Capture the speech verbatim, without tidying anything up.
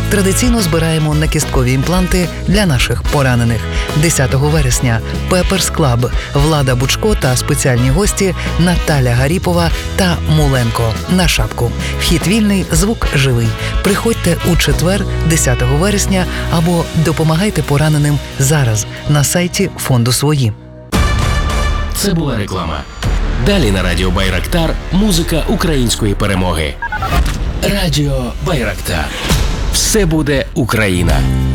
Традиційно збираємо накісткові імпланти для наших поранених. десятого вересня Пеперс Клаб, Влада Бучко та спеціальні гості Наталя Гаріпова та Муленко на шапку. Вхід вільний, звук живий. Приходьте у четвер, десятого вересня, або допомагайте пораненим зараз на сайті фонду «Свої». Це була реклама. Далі на радіо Байрактар музика української перемоги. Радіо Байрактар. Все буде Україна.